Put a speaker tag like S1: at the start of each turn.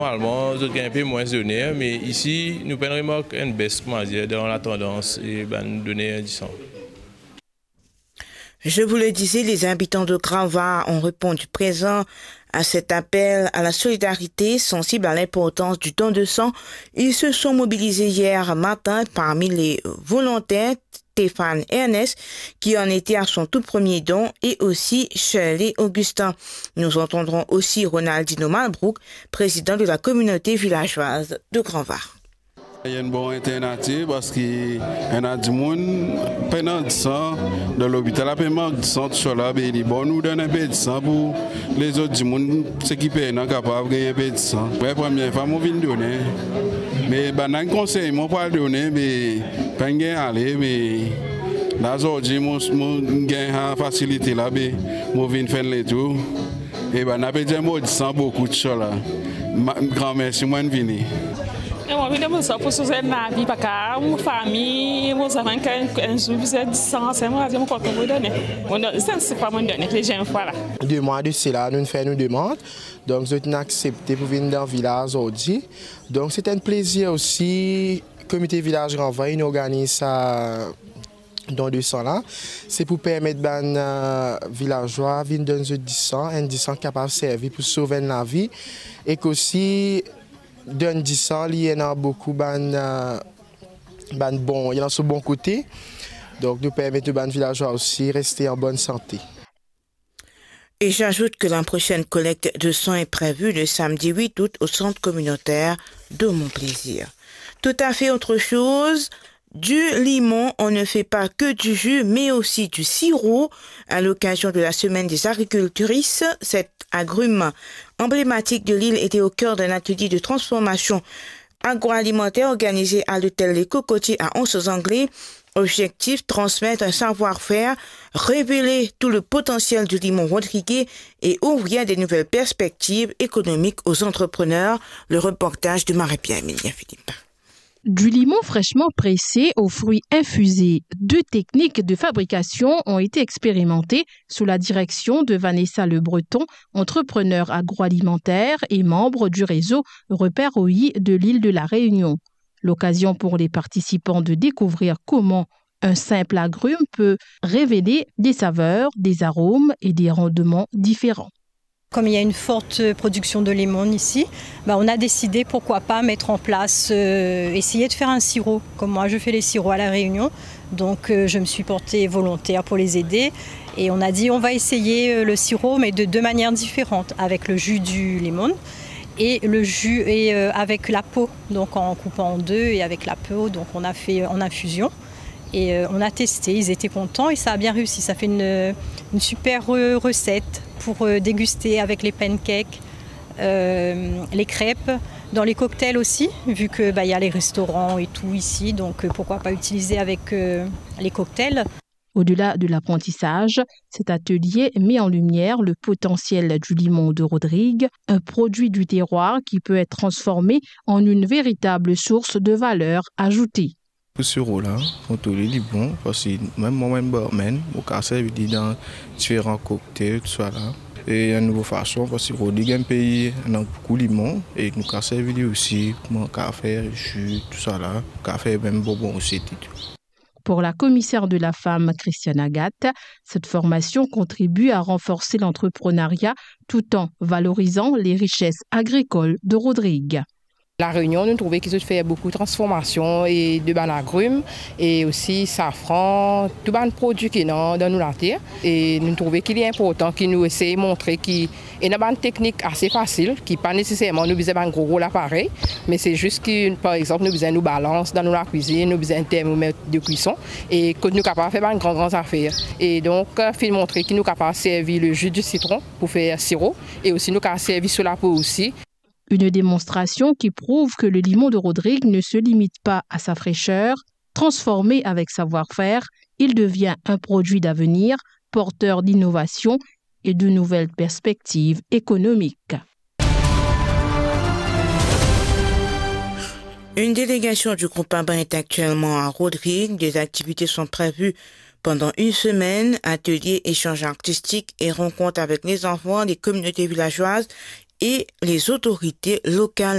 S1: Normalement, nous avons un peu moins donné, mais ici, nous pouvons remarquer une baisse dans la tendance et nous donner un 10 ans.
S2: Je vous le disais, les habitants de Grand-Var ont répondu présent à cet appel à la solidarité sensible à l'importance du don de sang. Ils se sont mobilisés hier matin parmi les volontaires Stéphane Ernest, qui en était à son tout premier don, et aussi Shirley Augustin. Nous entendrons aussi Ronaldino Malbrook, président de la communauté villageoise de Grand-Var.
S3: Il y a une bonne alternative parce qu'il y a du monde pendant du sang dans l'hôpital. La paiement du sang, tout cela, il bon, nous donne un peu de sang pour les autres du monde, ceux qui payent, capables de gagner un peu de sang. La première fois, on vient donner. Mais dans le conseil, on ne peut pas donner, mais pas de aller, mais là, aujourd'hui, on gagne la facilité là, on vient faire le tour. Et on a besoin de sang beaucoup de choses là. Grand merci, moi, je viens.
S4: Eu vida musa pour souzer na vie parce que uma famille musa vem que jour visite distance moi j'ai mon compte vous donner on c'est pas mon donner les gens voilà
S5: 2 mois de cela nous faisons une demande donc nous avons accepté pour venir dans le village aujourd'hui donc c'est un plaisir aussi comité village Grand-Var il organise ça dans 200 là c'est pour permettre aux villageois venir dans un 10 ans capable de servir pour sauver la vie et qu'aussi d'un 10 ans, il y en a beaucoup bon, il y en a sur bon côté. Donc nous permettons aux villageois aussi de rester en bonne santé.
S2: Et j'ajoute que la prochaine collecte de sang est prévue le samedi 8 août au centre communautaire de Montplaisir. Tout à fait autre chose. Du limon, on ne fait pas que du jus, mais aussi du sirop. À l'occasion de la semaine des agricultrices, cet agrume emblématique de l'île était au cœur d'un atelier de transformation agroalimentaire organisé à l'hôtel Les Cocotiers à Anse-aux-Anglais. Objectif, transmettre un savoir-faire, révéler tout le potentiel du limon rodriguais et ouvrir des nouvelles perspectives économiques aux entrepreneurs. Le reportage de Marie-Pierre Emilia Philippe.
S6: Du limon fraîchement pressé aux fruits infusés. 2 techniques de fabrication ont été expérimentées sous la direction de Vanessa Le Breton, entrepreneur agroalimentaire et membre du réseau Repère OI de l'île de la Réunion. L'occasion pour les participants de découvrir comment un simple agrume peut révéler des saveurs, des arômes et des rendements différents.
S7: Comme il y a une forte production de limon ici, on a décidé pourquoi pas mettre en place, essayer de faire un sirop. Comme moi je fais les sirops à La Réunion, donc je me suis portée volontaire pour les aider. Et on a dit on va essayer le sirop mais de 2 manières différentes, avec le jus du limon et le jus et avec la peau, donc en coupant en 2 et avec la peau, donc on a fait en infusion. Et on a testé, ils étaient contents et ça a bien réussi. Ça fait une super recette pour déguster avec les pancakes, les crêpes, dans les cocktails aussi, vu qu'il y a les restaurants et tout ici, donc pourquoi pas utiliser avec les cocktails.
S6: Au-delà de l'apprentissage, cet atelier met en lumière le potentiel du limon de Rodrigue, un produit du terroir qui peut être transformé en une véritable source de valeur ajoutée.
S1: Pour ce rôle-là, on tous les bon parce que même moi-même barman, au cas servir dans différents cocktails, tout ça là. Et une nouvelle façon parce que Rodrigue un pays on a beaucoup de limon et nous cas servir aussi comment café, jus, tout ça là, café même bonbon aussi.
S6: Pour la commissaire de la femme Christiane Agathe, cette formation contribue à renforcer l'entrepreneuriat tout en valorisant les richesses agricoles de Rodrigue.
S8: La Réunion, nous trouvons qu'il se fait beaucoup de transformations et de agrumes et aussi safran, tout les produits qui sont dans la terre. Et nous trouvons qu'il est important qu'il nous essaie de montrer qu'il y a une technique assez facile, qui n'est pas nécessairement nous besoin d'un gros appareil, mais c'est juste que, par exemple, nous besoin de balance dans la cuisine, nous besoin un thermomètre de cuisson et que nous sommes capables de faire une grande affaire. Et donc, il montrer qu'il nous capable de servir le jus de citron pour faire sirop et aussi nous capable de servir sur la peau aussi.
S6: Une démonstration qui prouve que le limon de Rodrigue ne se limite pas à sa fraîcheur. Transformé avec savoir-faire, il devient un produit d'avenir, porteur d'innovation et de nouvelles perspectives économiques.
S2: Une délégation du groupe ABBA est actuellement à Rodrigue. Des activités sont prévues pendant 1 semaine, ateliers, échanges artistiques et rencontres avec les enfants, les communautés villageoises et les autorités locales.